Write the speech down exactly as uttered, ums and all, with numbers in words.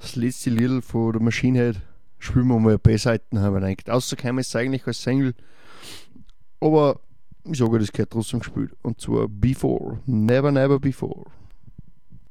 das letzte Lied von der Machine Head spielen wir mal ein paar Seiten, haben wir gedacht. Außergekommen ist es eigentlich als Single. Aber ich sage, das gehört trotzdem gespielt. Und zwar Before, Never Never Before.